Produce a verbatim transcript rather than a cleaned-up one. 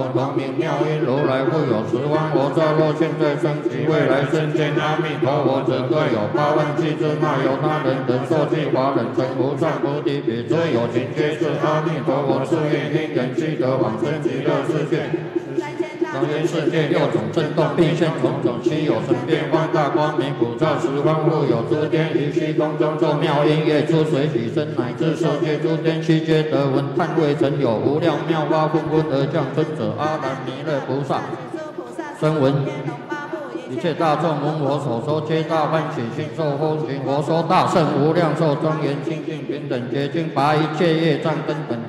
我光明妙音如来复有十方佛刹若现在生及未来生见阿弥陀佛者各有八万七之那由他人等受记华人成无上菩提比所有情皆是阿弥陀佛是愿因缘具得往生极乐世界。当今世界六种震动，并现种种稀有神变，放大光明普照十方复有诸天，于虚空中作妙音乐，出水起身，乃至受界诸天悉皆得闻。叹未曾有无量妙法纷纷而降生者，阿难弥勒菩萨声闻。一切大众闻我所说，皆大欢喜心受风行。我说大圣无量寿庄严清净平等洁净，拔一切业障根本